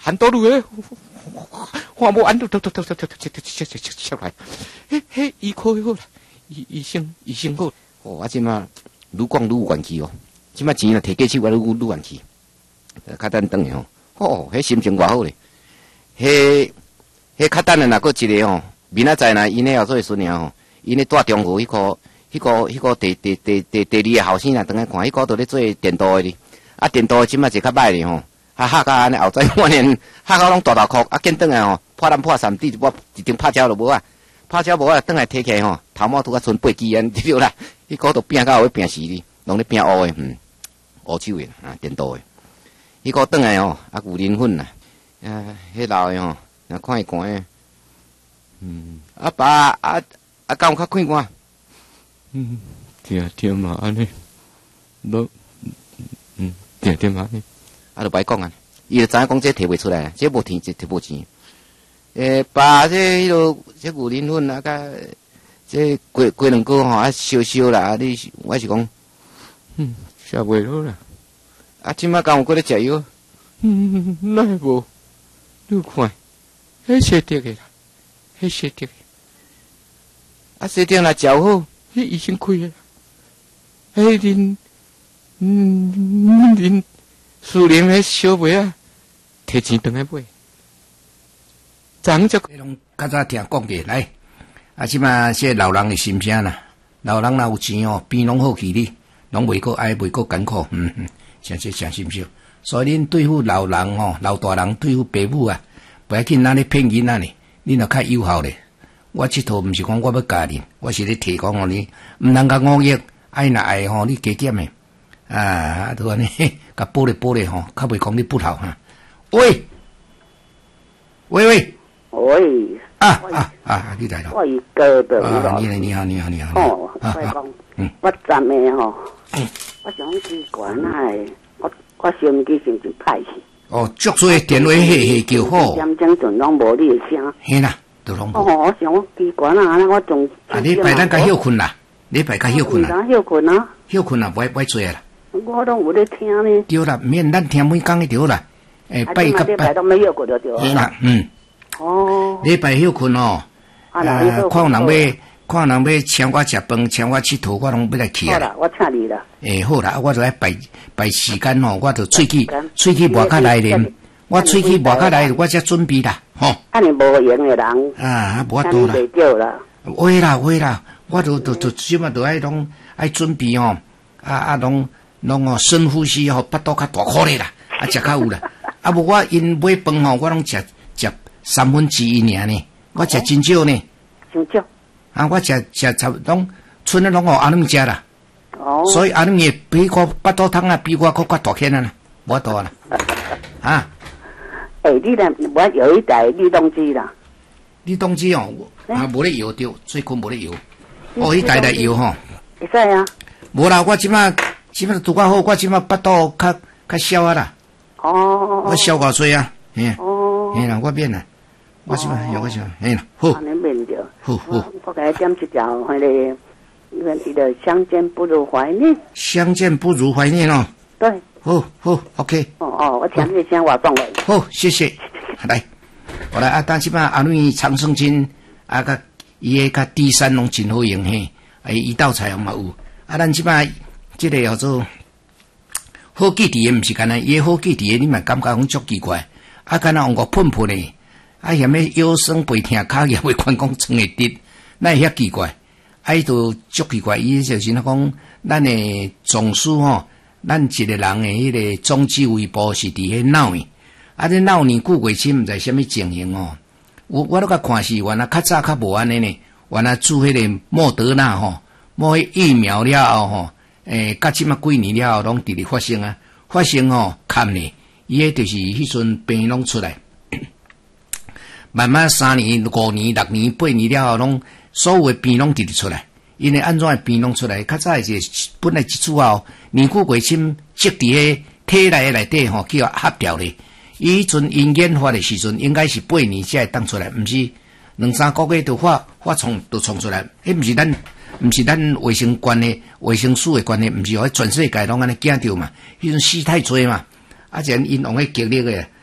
很多路诶，我无安都出来，嘿，医科好啦，医生好，我即马愈讲愈元气哦，即马钱若摕过去，我愈元气，较等等的吼，迄心情偌好咧，迄较等的若过一个吼，明仔载若因咧后做孙尔吼，因咧带中国迄个第二个后生啊，当来看，迄个都咧做电鍍的哩，啊电鍍即马是较歹哩吼。吓到安尼后仔我连吓到拢大大哭，啊见转来吼，破烂破三，我一张拍胶都无啊，拍胶无啊，转来摕起来吼，头毛拄啊剩8支安，对啦，迄个都拼到会拼死哩，拢咧拼乌的，乌手的啊，电鍍的，迄个转来吼，啊牛磷粉啦，迄老的吼，若看伊寒的，啊爸敢有较快寒？听嘛安尼，都听嘛安尼。啊，就歹讲啊！伊就知影讲这摕袂出来，这无钱，这摕无钱。把这迄落这牛磷粉啊，甲这过两个吼啊烧啦，啊你我是讲，烧袂好啦。啊，即摆敢有过咧食药？哪会无？你看，迄设定的啦，迄设定的。啊，设定若食好，迄医生开的。迄恁。苏联迄小妹啊，摕钱转来买，咱就拢较早听讲过来，啊，即马这老人的心声啦，老人若有钱哦，边拢好去哩，拢袂过哀，袂过艰苦，诚心烧。所以恁对付老人吼，老大人对付爸母啊，不要紧，咱咧骗囡仔咧，恁若较有效咧。我即套毋是讲我要教恁，我是咧提供互你，毋通甲5亿，爱若爱吼，你加减诶。啊，都安尼，甲玻璃吼，较袂讲你不好哈。喂，你来了。 我是哥的。 你好。 哦，我讲，我站的吼，我想奇怪呐，我手机是毋是歹去？ 哦，足多电话嘿叫好。 点钟阵拢无你的声。 嘿啦，都拢无。 哦，我想我奇怪呐，我仲。 啊，你拜咱甲休困啦，休困啦，不爱做啦。 我拢有咧听呢。 对啦，免咱听每工就对啦。 拜都没休困就对啦。 哦。 礼拜休困哦。看人要请我食饭，请我佚佗，我拢要来去啊。 好啦，我请你啦。 好啦，我就来排时间吼，我就喙齿磨较来练，我喙齿磨较来，我才准备啦，吼。 啊，你无闲的人。 无多啦。 袂少啦。 会啦，我就即马就爱拢爱准备吼，拢哦深呼吸吼，腹肚较大颗咧啦，啊食较有啦，啊无我因买饭吼，我拢食1/3呢，我食真少呢， 真少， 啊我食差拢剩的拢互阿娘食啦，所以阿娘也比我腹肚汤啊，比我较大颗啦，无多啦，啊， 你咧我有一台律动机啦， 律动机哦，无咧摇着，最近无咧摇，迄台来摇吼， 会使啊， 无啦，我即马拄较好，我即马腹肚较小啊啦。我小偌济啊，嘿啦，我免啦，我即马用个啥，嘿啦，好。 安尼免着， 好。 我给他点一条，迄个，伊个相见不如怀念。 相见不如怀念哦。 对。 好 ，OK。 我听你声话讲嘞。 好，谢谢。来，我来啊，但即马阿女长生金啊，甲伊个甲第三拢真好用嘿，一道菜嘛有，啊，咱即马。这个叫做好记伫诶，毋是干那伊好记伫诶，你嘛感觉讲足奇怪，啊，干那用个喷喷诶，啊，嫌咩腰酸背痛，骹也会款讲穿会直，那遐奇怪，啊，伊都足奇怪，伊就是讲咱诶总数吼，咱一个人诶迄个总指挥部是伫迄脑诶，啊，这脑年久过深，毋知虾米情形哦，我都甲看是原来较早较无安尼呢，原来做迄个莫德纳吼，莫疫苗了后吼。甲即马几年了后，拢直直发生啊！发生吼，看呢，伊迄就是迄阵病拢出来，慢慢3年、5年、6年、8年了后，拢所有诶病拢直直出来。因为安怎诶病拢出来？较早是本来一次后，年久过深，积伫迄体内底吼，叫合掉咧。伊迄阵因研发诶时阵，应该是8年才会当出来，毋是2-3个月就发创出来。迄毋是咱卫生关系、卫生署的关系，毋是互全世界拢安尼惊着嘛？迄阵死太多嘛，啊，然因用迄极力诶，